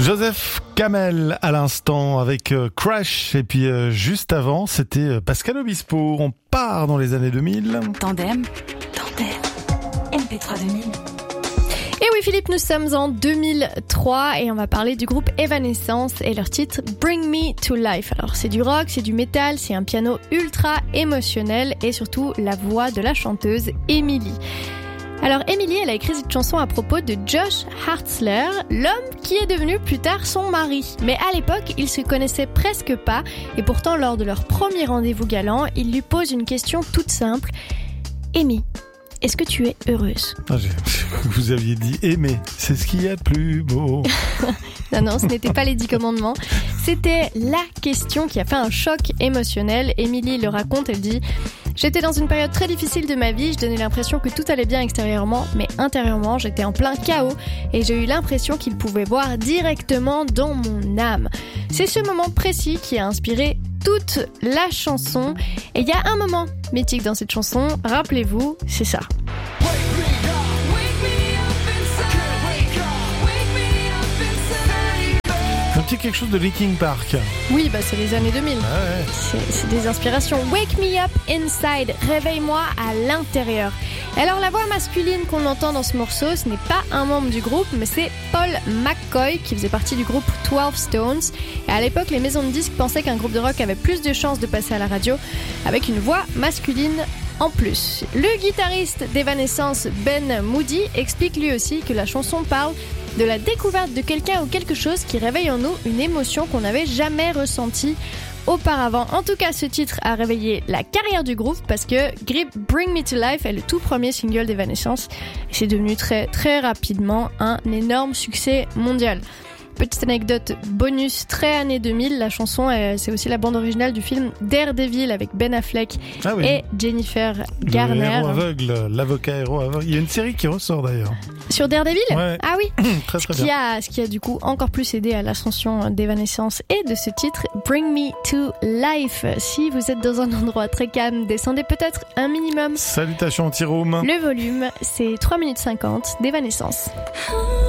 Joseph Kamel à l'instant avec Crash et puis juste avant c'était Pascal Obispo. On part dans les années 2000. Tandem, MP3 2000. Et oui Philippe, nous sommes en 2003 et on va parler du groupe Evanescence et leur titre Bring Me to Life. Alors c'est du rock, c'est du métal, c'est un piano ultra émotionnel et surtout la voix de la chanteuse Emily. Alors Emily, elle a écrit cette chanson à propos de Josh Hartzler, l'homme qui est devenu plus tard son mari. Mais à l'époque, ils se connaissaient presque pas et pourtant lors de leur premier rendez-vous galant, il lui pose une question toute simple. Amy, est-ce que tu es heureuse ? Vous aviez dit aimer, c'est ce qu'il y a de plus beau. Non, ce n'était pas les 10 commandements. C'était la question qui a fait un choc émotionnel. Emily le raconte, elle dit... J'étais dans une période très difficile de ma vie, je donnais l'impression que tout allait bien extérieurement, mais intérieurement, j'étais en plein chaos et j'ai eu l'impression qu'il pouvait voir directement dans mon âme. C'est ce moment précis qui a inspiré toute la chanson. Et il y a un moment mythique dans cette chanson, rappelez-vous, c'est ça. Un petit quelque chose de Linkin Park. Oui, c'est les années 2000. Ah ouais. C'est des inspirations. Wake me up inside, réveille-moi à l'intérieur. Alors la voix masculine qu'on entend dans ce morceau, ce n'est pas un membre du groupe, mais c'est Paul McCoy qui faisait partie du groupe 12 Stones. Et à l'époque, les maisons de disques pensaient qu'un groupe de rock avait plus de chances de passer à la radio avec une voix masculine en plus. Le guitariste d'Evanescence, Ben Moody, explique lui aussi que la chanson parle de la découverte de quelqu'un ou quelque chose qui réveille en nous une émotion qu'on n'avait jamais ressentie auparavant. En tout cas, ce titre a réveillé la carrière du groupe parce que Bring Me to Life est le tout premier single d'Evanescence et c'est devenu très très rapidement un énorme succès mondial. Petite anecdote bonus, très années 2000, la chanson, c'est aussi la bande originale du film Daredevil avec Ben Affleck et Jennifer Garner. Le héros aveugle, l'avocat héros aveugle. Il y a une série qui ressort d'ailleurs. Sur Daredevil ? Ouais. Ah oui. Très bien. Ce qui a du coup encore plus aidé à l'ascension d'Evanescence et de ce titre Bring Me to Life. Si vous êtes dans un endroit très calme, descendez peut-être un minimum. Salutations anti-room. Le volume, c'est 3 minutes 50 d'Evanescence.